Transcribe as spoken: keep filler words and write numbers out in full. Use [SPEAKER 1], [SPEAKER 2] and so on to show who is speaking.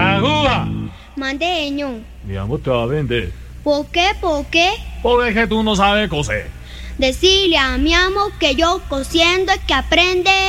[SPEAKER 1] Aguja.
[SPEAKER 2] Mande, ño.
[SPEAKER 1] Digamos, te va a vender.
[SPEAKER 2] ¿Por qué? ¿Por qué?
[SPEAKER 1] Porque es que tú no sabes coser.
[SPEAKER 2] Decirle a mi amo que yo cosiendo es que aprende.